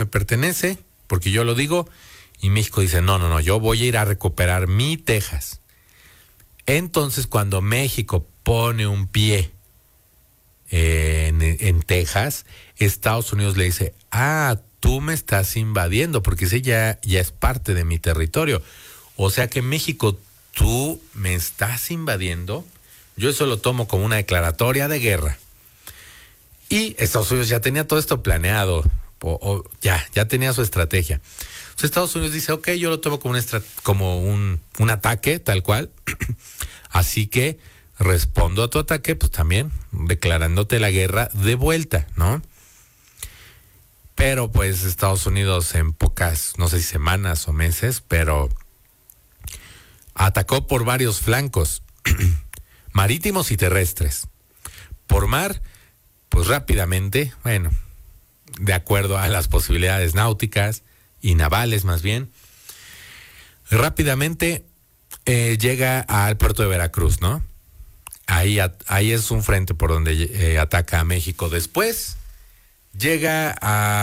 pertenece, porque yo lo digo, y México dice, no, yo voy a ir a recuperar mi Texas. Entonces, cuando México pone un pie en Texas, Estados Unidos le dice, tú me estás invadiendo, porque ese ya es parte de mi territorio. O sea que México, tú me estás invadiendo. Yo eso lo tomo como una declaratoria de guerra. Y Estados Unidos ya tenía todo esto planeado, ya tenía su estrategia. Entonces Estados Unidos dice, ok, yo lo tomo como un ataque, tal cual. Así que respondo a tu ataque, pues también declarándote la guerra de vuelta, ¿no? Pero pues Estados Unidos en pocas, no sé si semanas o meses, pero atacó por varios flancos, marítimos y terrestres. Por mar, pues rápidamente, bueno, de acuerdo a las posibilidades náuticas y navales más bien, rápidamente llega al puerto de Veracruz, ¿no? Ahí es un frente por donde ataca a México. Después llega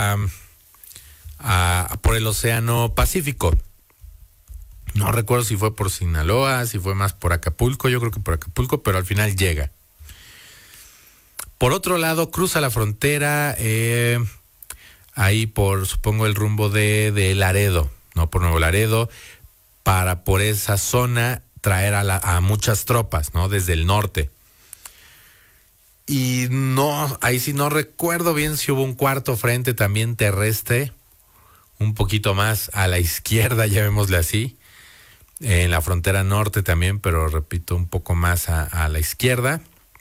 por el Océano Pacífico. No recuerdo si fue por Sinaloa, si fue más por Acapulco, yo creo que por Acapulco, pero al final llega. Por otro lado, cruza la frontera ahí por, supongo, el rumbo de Laredo, ¿no? Por Nuevo Laredo, para por esa zona traer a muchas tropas, ¿no? Desde el norte. Y no, ahí sí no recuerdo bien si hubo un cuarto frente también terrestre, un poquito más a la izquierda, llamémosle así, en la frontera norte también, pero repito, un poco más a la izquierda,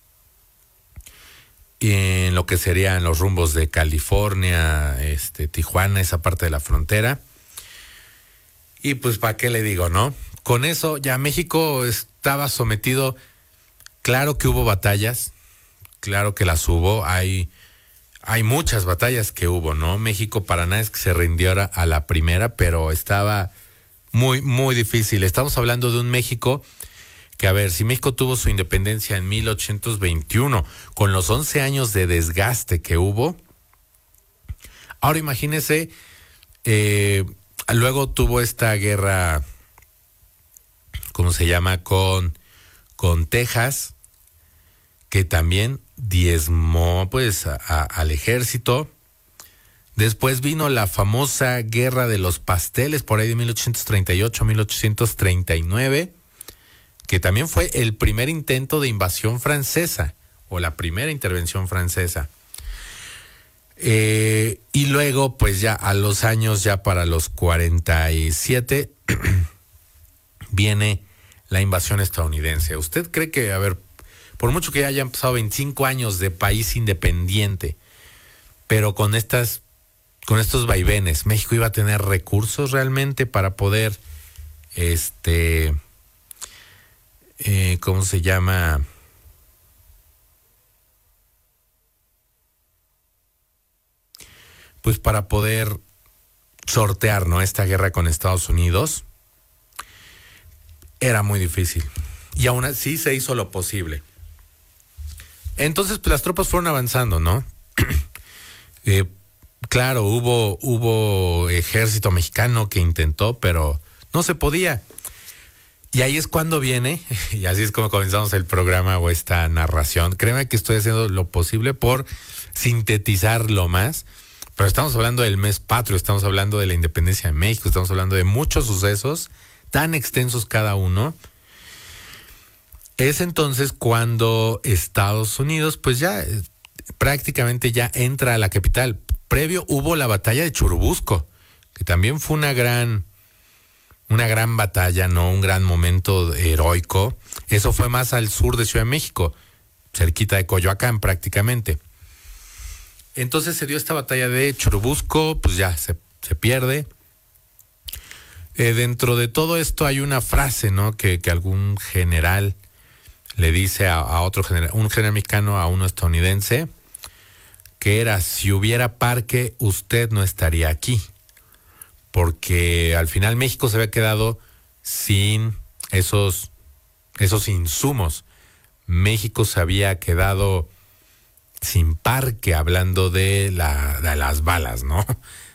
en lo que serían los rumbos de California, Tijuana, esa parte de la frontera. Y pues, ¿para qué le digo, no? Con eso ya México estaba sometido. Claro que hubo batallas, claro que las hubo, hay muchas batallas que hubo, ¿no? México para nada es que se rindiera a la primera, pero estaba muy, muy difícil. Estamos hablando de un México que, a ver, si México tuvo su independencia en 1821, con los 11 años de desgaste que hubo, ahora imagínese, luego tuvo esta guerra, ¿cómo se llama? Con Texas, que también diezmó pues al ejército. Después vino la famosa Guerra de los Pasteles, por ahí de 1838-1839, que también fue el primer intento de invasión francesa, o la primera intervención francesa. Y luego, pues ya a los años, ya para los 47, viene la invasión estadounidense. ¿Usted cree que, a ver, por mucho que ya hayan pasado 25 años de país independiente, pero con estos vaivenes, México iba a tener recursos realmente para poder, ¿cómo se llama? Pues para poder sortear, ¿no?, esta guerra con Estados Unidos. Era muy difícil. Y aún así se hizo lo posible. Entonces, pues las tropas fueron avanzando, ¿no? Claro, hubo ejército mexicano que intentó, pero no se podía. Y ahí es cuando viene, y así es como comenzamos el programa o esta narración. Créeme que estoy haciendo lo posible por sintetizarlo más, pero estamos hablando del mes patrio, estamos hablando de la independencia de México, estamos hablando de muchos sucesos tan extensos cada uno. Es entonces cuando Estados Unidos pues ya prácticamente ya entra a la capital. Previo hubo la batalla de Churubusco, que también fue una gran batalla, ¿no? Un gran momento heroico. Eso fue más al sur de Ciudad de México, cerquita de Coyoacán prácticamente. Entonces se dio esta batalla de Churubusco, pues ya se pierde. Dentro de todo esto hay una frase, ¿no?, que algún general le dice a otro general, un general mexicano a uno estadounidense, que era: si hubiera parque, usted no estaría aquí. Porque al final México se había quedado sin esos insumos. México se había quedado sin parque, hablando de las balas, ¿no?